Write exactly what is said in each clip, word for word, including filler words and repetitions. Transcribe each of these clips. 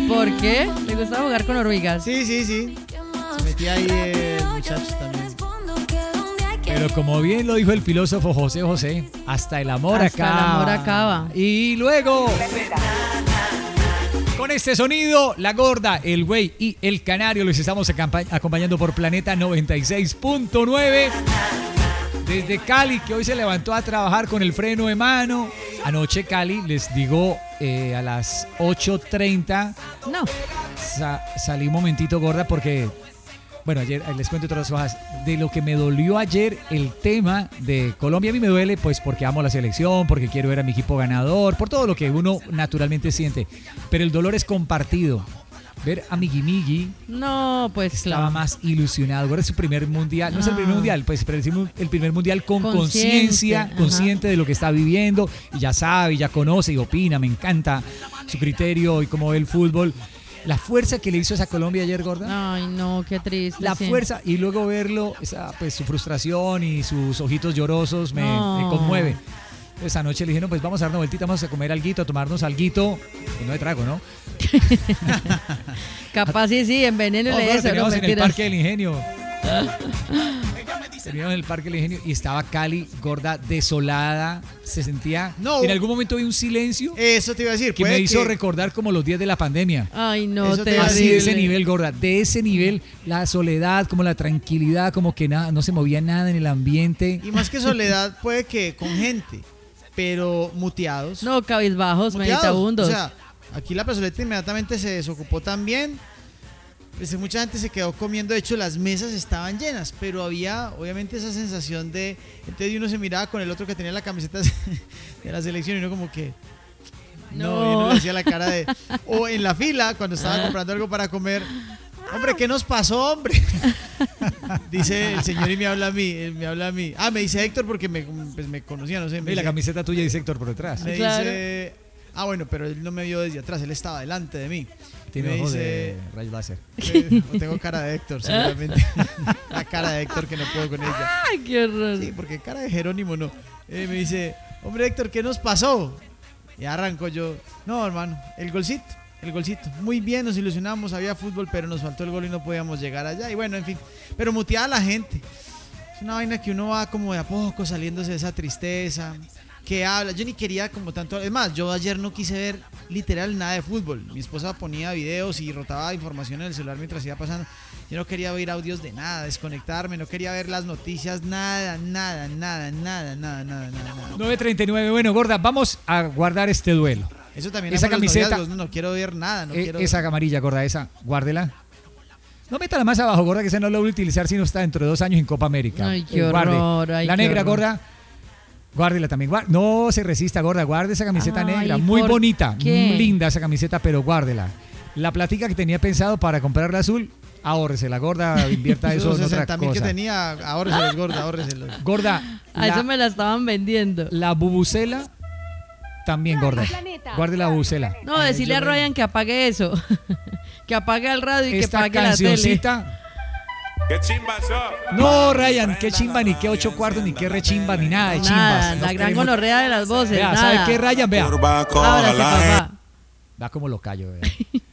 ¿Por qué? ¿Le gustaba jugar con hormigas? Sí, sí, sí. Se metía ahí el muchacho también. Pero como bien lo dijo el filósofo José José, hasta el amor Hasta acaba. el amor acaba. Y luego, con este sonido, la gorda, el güey y el canario los estamos acampa- acompañando por Planeta noventa y seis punto nueve. Desde Cali, que hoy se levantó a trabajar con el freno de mano. Anoche Cali, les digo, eh, a las ocho treinta. No. Sa- salí un momentito, gorda, porque... Bueno, ayer les cuento otras cosas. De lo que me dolió ayer, el tema de Colombia, a mí me duele pues porque amo la selección, porque quiero ver a mi equipo ganador, por todo lo que uno naturalmente siente. Pero el dolor es compartido. Ver a Migui Migui No, pues estaba claro. más ilusionado. Ahora es su primer mundial, no es el Ah. primer mundial, pues pero decimos el primer mundial con Consciente, conciencia, ajá. consciente de lo que está viviendo y ya sabe, y ya conoce y opina. Me encanta su criterio y cómo ve el fútbol. La fuerza que le hizo esa Colombia ayer, gorda. Ay, no, qué triste. La sí. fuerza, y luego verlo, esa, pues su frustración y sus ojitos llorosos me, No. me conmueve. Esa noche le dije, no, pues vamos a dar una vueltita, vamos a comer alguito, a tomarnos alguito. Pues no de trago, ¿no? Capaz sí, sí, envenenele No, claro, eso, no teníamos en el mentiras. Parque del Ingenio. Teníamos en el Parque del Ingenio y estaba Cali, gorda, desolada. Se sentía... No. En algún momento vi un silencio Eso te iba a decir. que puede me hizo que- recordar como los días de la pandemia. Ay, no, Eso te te iba a Así decir, de ese nivel, gorda, de ese nivel, la soledad, como la tranquilidad, como que nada, no se movía nada en el ambiente. Y más que soledad, puede que con gente, pero muteados. No, cabizbajos, muteados. meditabundos. O sea, aquí la plazoleta inmediatamente se desocupó también. Pues mucha gente se quedó comiendo, de hecho las mesas estaban llenas, pero había obviamente esa sensación de, entonces uno se miraba con el otro que tenía la camiseta de la selección y uno como que no, No. y uno le hacía la cara de, o en la fila cuando estaba comprando algo para comer, hombre, ¿qué nos pasó, hombre? Dice el señor y me habla a mí, él me habla a mí, ah, me dice Héctor porque me, pues, me conocía, no sé, me Y la dice- camiseta tuya dice Héctor por detrás. me Claro. dice, ah bueno, pero él no me vio desde atrás, él estaba delante de mí. Tiene me ojos dice, de rayo láser. Eh, no tengo cara de Héctor, seguramente. La cara de Héctor que no puedo con ella. Ay, qué horror. Sí, porque cara de Jerónimo no. Eh, me dice, hombre Héctor, ¿qué nos pasó? Y arranco yo, no hermano, el golcito, el golcito. Muy bien, nos ilusionamos, había fútbol, pero nos faltó el gol y no podíamos llegar allá. Y bueno, en fin, pero muteada la gente. Es una vaina que uno va como de a poco saliéndose de esa tristeza. Que habla, yo ni quería como tanto, es más, yo ayer no quise ver literal nada de fútbol, mi esposa ponía videos y rotaba información en el celular mientras iba pasando, yo no quería oír audios de nada, desconectarme, no quería ver las noticias, nada, nada, nada, nada, nada, nada, nada, nada. nueve treinta y nueve, bueno, gorda, vamos a guardar este duelo. Eso también Esa amo los camiseta- noviazgos, no, no quiero ver nada, no Eh, quiero esa camarilla, gorda, esa, guárdela. No métala más abajo, gorda, que esa no la voy a utilizar si no está dentro de dos años en Copa América. Ay, qué Eh, guarde. horror, ay, La qué negra, horror. gorda, guárdela también. Guar- no se resista, gorda, guarde esa camiseta Ay, negra. Muy ¿por bonita, qué? muy linda esa camiseta, pero guárdela. La platica que tenía pensado para comprar la azul, ahórrese la gorda, invierta eso esos en otra sesenta mil que cosa. tenía, ahora se los gorda, ahora se los. Gorda, A eso la, me la estaban vendiendo. la bubucela también, gorda. Guarde la bubucela. No, decirle a Ryan que apague eso. Que apague el radio y que Esta apague la tele. cancioncita. ¡Qué chimba eso! No, Ryan, qué chimba, ni qué ocho cuartos, ni qué rechimba, ni nada de chimbas. Nada, Nos la gran queremos- gonorrea de las voces. Vea, nada. ¿sabe qué, Ryan? Vea. Curva, Ábrase, cójala, papá. Va como lo callo, vea.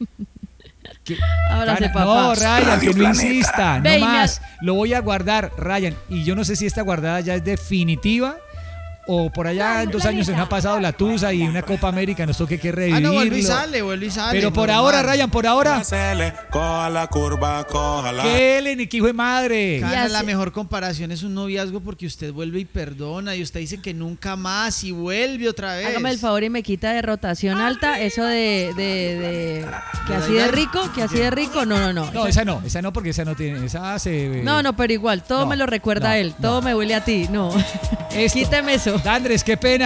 ¿Qué? Ábrase, Gana- papá. No, Ryan, que Radio no Planeta. insista, Ve, y no me más. Lo voy a guardar, Ryan. Y yo no sé si esta guardada ya es definitiva o por allá en dos años se nos ha pasado la tusa y una Copa América nos toque que Ah, revivirlo. no, vuelve y sale, vuelve y sale. Pero por normal. ahora, Ryan, por ahora, Hacele, coja la curva, cójala. que él ni que hijo de madre. Cana, Ya la sé. mejor comparación es un noviazgo porque usted vuelve y perdona y usted dice que nunca más y vuelve otra vez. Hágame el favor y me quita de rotación alta eso de, de, de que así de rico, que así de rico. No, no, no. No, esa no, esa no, porque esa no tiene, esa se... No, no, pero igual, todo No, me lo recuerda no, a él, todo no. me huele a ti, no. Esto. Quíteme eso. Andrés, qué pena.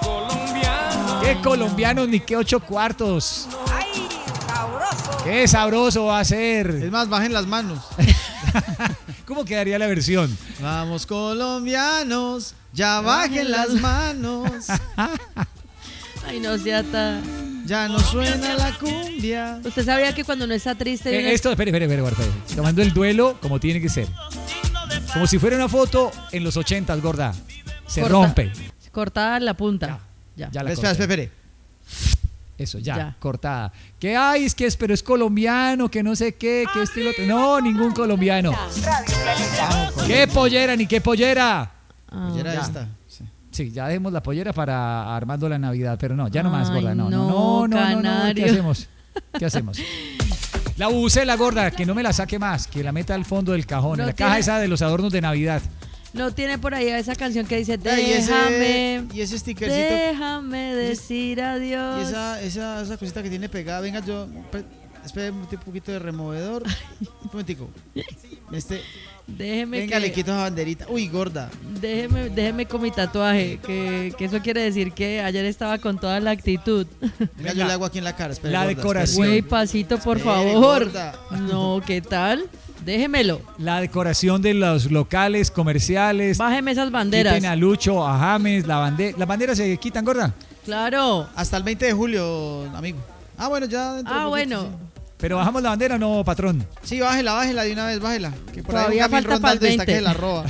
Qué colombianos ni qué ocho cuartos. Qué sabroso va a ser. Es más, bajen las manos. ¿Cómo quedaría la versión? Vamos colombianos, ya bajen las manos. Ay, no sea tan... Ya no suena la cumbia. Usted sabía que cuando no está triste... Eh, uno- esto, espere, espere, espere, espere. Tomando el duelo como tiene que ser. Como si fuera una foto en los ochentas, gorda. Se corta- rompe. Cortada la punta. Ya. Ya la Espera, corté. espera, espere. Eso, ya, Ya. cortada. Que ay, es que es, pero es colombiano, que no sé qué, que estilo. No, ningún colombiano. ¿Qué pollera ni qué pollera? Ah. Y era ya. esta. Sí. Sí, ya dejemos la pollera para armando la Navidad, pero no, ya no más, Ay, gorda. No, no, no, no, no, no, no, ¿qué canario. hacemos? ¿Qué hacemos? La bucela, gorda, que no me la saque más, que la meta al fondo del cajón, No en la tiene- caja esa de los adornos de Navidad. No tiene por ahí esa canción que dice Ya, y ese- déjame, y ese stickercito. déjame decir adiós. Y esa, esa, esa cosita que tiene pegada, venga yo, pe- espere un poquito de removedor, un momentico. Este, Déjeme venga, que- le quito esa banderita. Uy, gorda. Déjeme, déjeme con mi tatuaje, que, que eso quiere decir que ayer estaba con toda la actitud. Venga, Venga. yo le hago aquí en la cara. Espere, La gorda, decoración. Güey, espere. pasito, por Espere, favor. gorda. No, ¿qué tal? Déjemelo. La decoración de los locales comerciales. Bájeme esas banderas. Quiten a Lucho, a James, la bandera. ¿Las banderas se quitan, gorda? Claro. Hasta el veinte de julio, amigo. Ah, bueno, ya dentro de Ah, poquito, bueno. sí. ¿Pero bajamos la bandera o no, patrón? Sí, bájela, bájela de una vez, bájela. Que por Todavía ahí un Camil falta pa'l rondando y está que veinte. se la roba.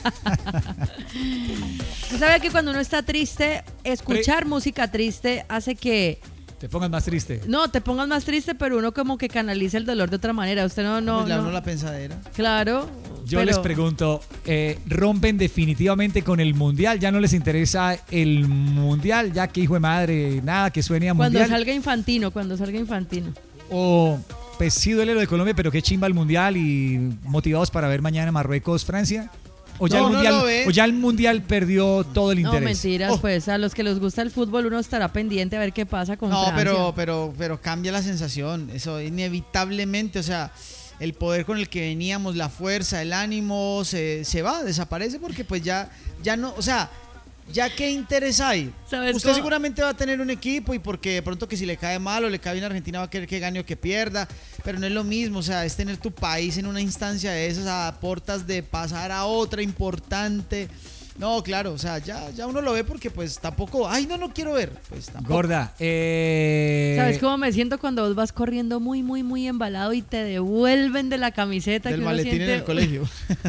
¿Usted sabe que cuando uno está triste, escuchar música triste hace que Te pongas más triste. no te pongas más triste, pero uno como que canaliza el dolor de otra manera? Usted no, no, Pues le no. abro la pensadera. Claro. Yo pero les pregunto, eh, ¿rompen definitivamente con el Mundial? ¿Ya no les interesa el Mundial? Ya que hijo de madre, nada que suene a Cuando Mundial. salga Infantino, cuando salga Infantino. O pues sí duele lo de Colombia, pero qué chimba el Mundial y motivados para ver mañana Marruecos, Francia. O ya, No, el no mundial, lo ve. o ya el Mundial perdió todo el No, interés. mentiras, Oh. pues a los que les gusta el fútbol uno estará pendiente a ver qué pasa con No, Francia. pero, pero, pero cambia la sensación. Eso inevitablemente, o sea, el poder con el que veníamos, la fuerza, el ánimo, se, se va, desaparece porque pues ya, ya no, o sea, ya qué interés hay. ¿Sabes Usted cómo? seguramente va a tener un equipo y porque de pronto que si le cae mal o le cae bien a Argentina va a querer que gane o que pierda, pero no es lo mismo, o sea, es tener tu país en una instancia de esas a portas de pasar a otra importante. No, claro, o sea, ya, ya uno lo ve porque pues tampoco, ay, no, no quiero ver, pues tampoco. Gorda, eh, ¿Sabes cómo me siento cuando vos vas corriendo muy, muy, muy embalado y te devuelven de la camiseta? Del que uno maletín en siente- el colegio.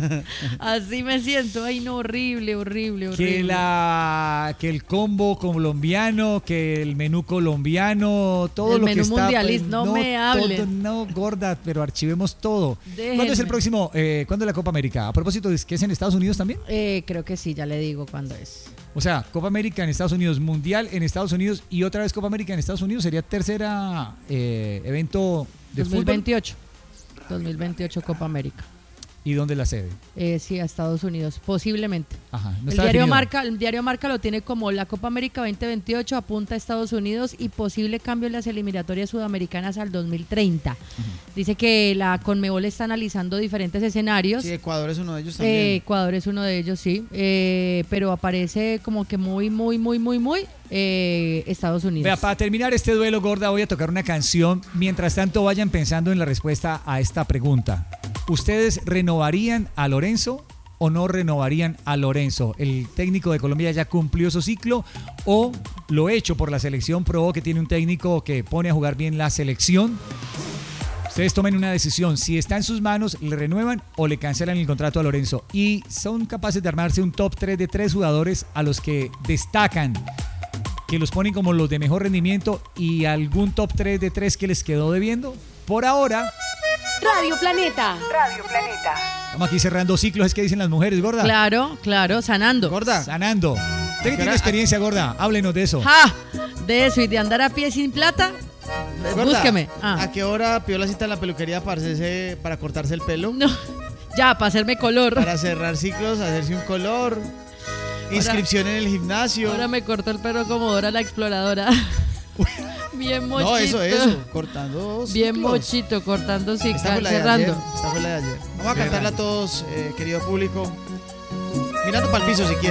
Así me siento. Ay, no, horrible, horrible, horrible. que la que el combo colombiano, que el menú colombiano, todo El lo menú que está mundialista, no me hablen. todo, no, gorda, pero archivemos todo. Déjenme. ¿Cuándo es el próximo? Eh, ¿Cuándo es la Copa América? A propósito, ¿es que es en Estados Unidos también? Eh, creo que sí, ya le digo cuándo es. O sea, Copa América en Estados Unidos, Mundial en Estados Unidos y otra vez Copa América en Estados Unidos. ¿Sería tercera eh, evento de dos mil fútbol? veintiocho. dos mil veintiocho Copa América. ¿Y dónde la sede? Eh, sí, a Estados Unidos, posiblemente. Ajá, no el, está diario definido. Marca, el diario Marca lo tiene como la Copa América veinte veintiocho, apunta a Estados Unidos y posible cambio en las eliminatorias sudamericanas al dos mil treinta. Dice que la Conmebol está analizando diferentes escenarios. Sí, Ecuador es uno de ellos Eh, también. Ecuador es uno de ellos, sí. Eh, pero aparece como que muy, muy, muy, muy, muy eh, Estados Unidos. Vea, para terminar este duelo, gorda, voy a tocar una canción. Mientras tanto, vayan pensando en la respuesta a esta pregunta. ¿Ustedes renovarían a Lorenzo o no renovarían a Lorenzo? ¿El técnico de Colombia ya cumplió su ciclo o lo hecho por la selección probó que tiene un técnico que pone a jugar bien la selección? Ustedes tomen una decisión. Si está en sus manos, le renuevan o le cancelan el contrato a Lorenzo. Y son capaces de armarse un top tres de tres jugadores a los que destacan, que los ponen como los de mejor rendimiento y algún top tres de tres que les quedó debiendo. Por ahora, Radio Planeta. Radio Planeta. estamos aquí cerrando ciclos, es que dicen las mujeres, gorda. Claro, claro, sanando. Gorda. Sanando. Usted que qué tiene hora? experiencia, gorda, háblenos de eso. ¡Ja! De eso y de andar a pie sin plata, Gorda, búsqueme. Ah. ¿A qué hora pidió la cita en la peluquería para, hacerse, para cortarse el pelo? No, ya, para hacerme color. Para cerrar ciclos, hacerse un color. Inscripción en el gimnasio. Ahora me cortó el pelo como Dora la exploradora. Bien mochito. No, eso, eso. Cortando Bien ciclos. mochito, cortando Esta ciclos, fue la de cerrando. ayer. Esta fue la de ayer. Vamos a cantarla a todos, eh, querido público. Mirando para el piso si quieren.